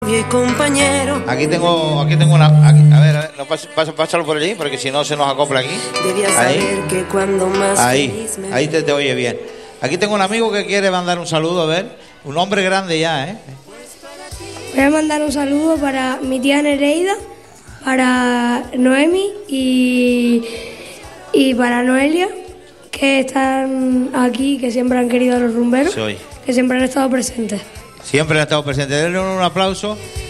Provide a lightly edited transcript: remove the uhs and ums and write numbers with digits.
novio y compañero. Aquí tengo una. A ver, no, pásalo por allí, porque si no se nos acopla aquí. Debía saber que cuando más ahí te oye bien. Aquí tengo un amigo que quiere mandar un saludo, a ver. Un hombre grande ya, ¿eh? Voy a mandar un saludo para mi tía Nereida, para Noemi y para Noelia, que están aquí, que siempre han querido a los rumberos, que siempre han estado presentes. Siempre han estado presentes. Denle un aplauso.